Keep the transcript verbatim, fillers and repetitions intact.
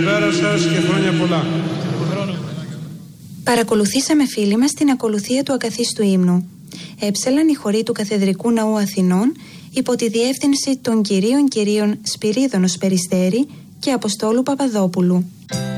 Καλημέρα σας και χρόνια πολλά. Παρακολουθήσαμε φίλοι μας την ακολουθία του ακαθίστου ύμνου. Έψελαν οι χοροί του Καθεδρικού Ναού Αθηνών υπό τη διεύθυνση των κυρίων κυρίων Σπυρίδωνος Περιστέρη και Αποστόλου Παπαδόπουλου.